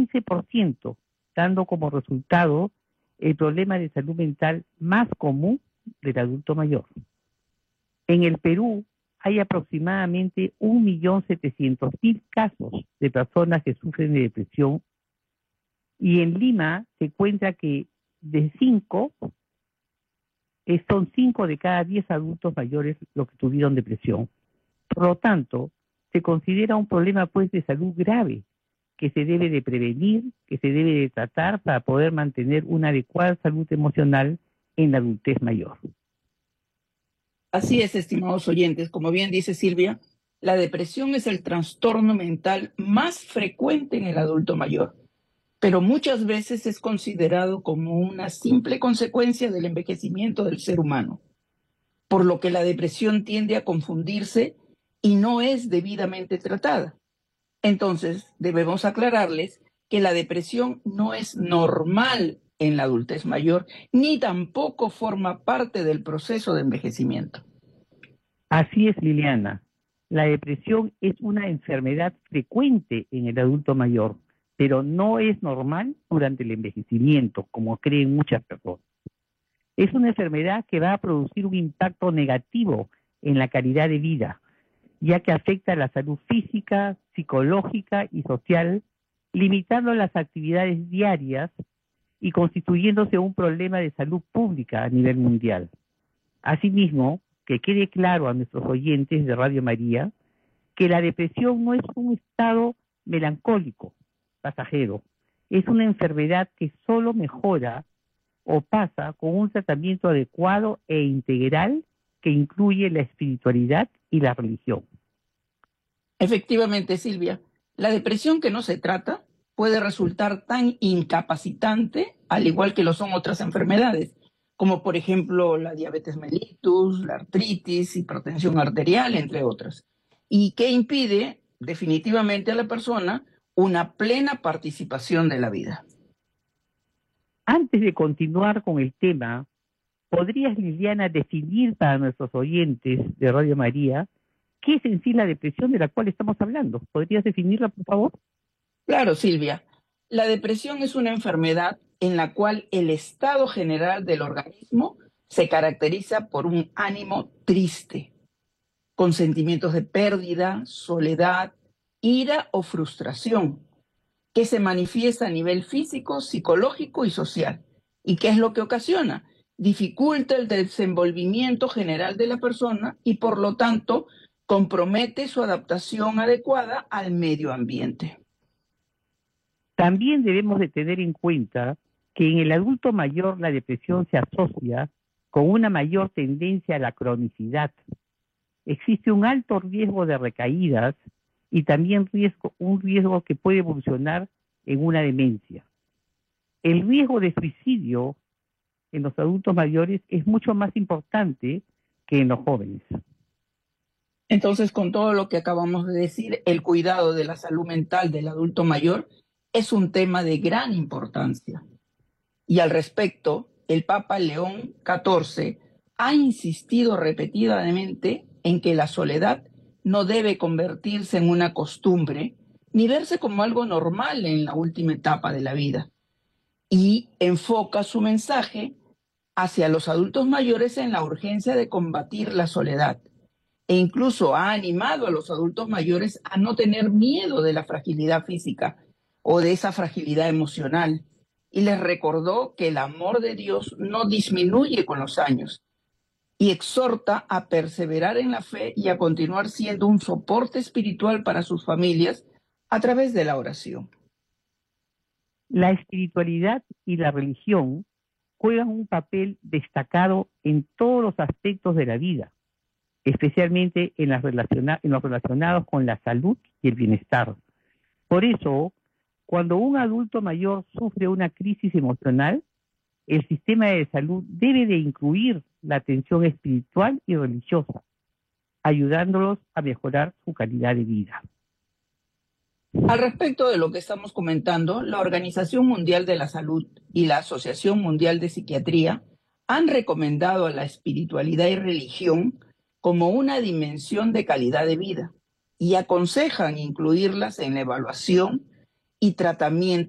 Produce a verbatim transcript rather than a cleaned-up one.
quince por ciento, dando como resultado el problema de salud mental más común del adulto mayor. En el Perú hay aproximadamente un millón setecientos mil casos de personas que sufren de depresión, y en Lima se cuenta que de cinco, son cinco de cada diez adultos mayores los que tuvieron depresión. Por lo tanto, se considera un problema pues de salud grave que se debe de prevenir, que se debe de tratar para poder mantener una adecuada salud emocional en la adultez mayor. Así es, estimados oyentes, como bien dice Silvia, la depresión es el trastorno mental más frecuente en el adulto mayor, pero muchas veces es considerado como una simple consecuencia del envejecimiento del ser humano, por lo que la depresión tiende a confundirse y no es debidamente tratada. Entonces, debemos aclararles que la depresión no es normal en la adultez mayor, ni tampoco forma parte del proceso de envejecimiento. Así es, Liliana. La depresión es una enfermedad frecuente en el adulto mayor, pero no es normal durante el envejecimiento, como creen muchas personas. Es una enfermedad que va a producir un impacto negativo en la calidad de vida, ya que afecta a la salud física, psicológica y social, limitando las actividades diarias y constituyéndose un problema de salud pública a nivel mundial. Asimismo, que quede claro a nuestros oyentes de Radio María que la depresión no es un estado melancólico, pasajero, es una enfermedad que solo mejora o pasa con un tratamiento adecuado e integral que incluye la espiritualidad y la religión. Efectivamente, Silvia, la depresión que no se trata puede resultar tan incapacitante, al igual que lo son otras enfermedades, como por ejemplo la diabetes mellitus, la artritis, hipertensión arterial, entre otras, y que impide definitivamente a la persona una plena participación de la vida. Antes de continuar con el tema, ¿podrías, Liliana, definir para nuestros oyentes de Radio María qué es en sí la depresión de la cual estamos hablando? ¿Podrías definirla, por favor? Claro, Silvia. La depresión es una enfermedad en la cual el estado general del organismo se caracteriza por un ánimo triste, con sentimientos de pérdida, soledad, ira o frustración, que se manifiesta a nivel físico, psicológico y social. ¿Y qué es lo que ocasiona? Dificulta el desenvolvimiento general de la persona y, por lo tanto, compromete su adaptación adecuada al medio ambiente. También debemos de tener en cuenta que en el adulto mayor la depresión se asocia con una mayor tendencia a la cronicidad. Existe un alto riesgo de recaídas y también riesgo, un riesgo que puede evolucionar en una demencia. El riesgo de suicidio en los adultos mayores es mucho más importante que en los jóvenes. Entonces, con todo lo que acabamos de decir, el cuidado de la salud mental del adulto mayor es un tema de gran importancia. Y al respecto, el Papa León catorce ha insistido repetidamente en que la soledad no debe convertirse en una costumbre ni verse como algo normal en la última etapa de la vida. Y enfoca su mensaje hacia los adultos mayores en la urgencia de combatir la soledad. E incluso ha animado a los adultos mayores a no tener miedo de la fragilidad física o de esa fragilidad emocional. Y les recordó que el amor de Dios no disminuye con los años. Y exhorta a perseverar en la fe y a continuar siendo un soporte espiritual para sus familias a través de la oración. La espiritualidad y la religión juegan un papel destacado en todos los aspectos de la vida, especialmente en, las relaciona- en los relacionados con la salud y el bienestar. Por eso, cuando un adulto mayor sufre una crisis emocional, el sistema de salud debe de incluir la atención espiritual y religiosa, ayudándolos a mejorar su calidad de vida. Al respecto de lo que estamos comentando, la Organización Mundial de la Salud y la Asociación Mundial de Psiquiatría han recomendado a la espiritualidad y religión como una dimensión de calidad de vida y aconsejan incluirlas en la evaluación y tratamiento